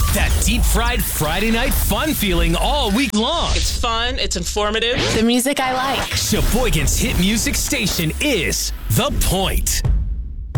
That deep-fried Friday night fun feeling all week long. It's fun. It's informative. The music I like. Sheboygan's hit music station is The Point.